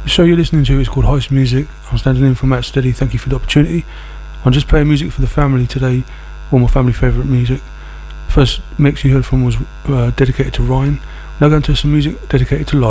The show you're listening to is called House Music. I'm standing in for Matt Steady. Thank you for the opportunity. I'm just playing music for the family today, all my family favourite music. First mix you heard from was dedicated to Ryan. Now going to some music dedicated to Live.